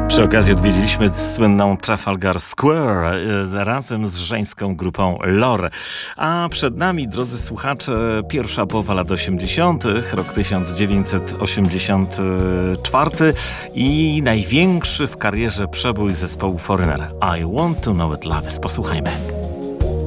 Przy okazji odwiedziliśmy słynną Trafalgar Square razem z żeńską grupą Lore. A przed nami, drodzy słuchacze, pierwsza połowa lat 80., rok 1984 i największy w karierze przebój zespołu Foreigner. I Want to Know It Love Is. Posłuchajmy.